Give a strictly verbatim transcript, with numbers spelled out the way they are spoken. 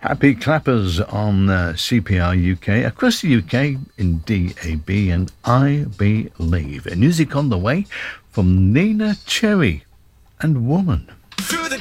Happy Clappers on uh, C P R U K, across the U K in D A B and I Believe. And music on the way from Nina Cherry and Woman.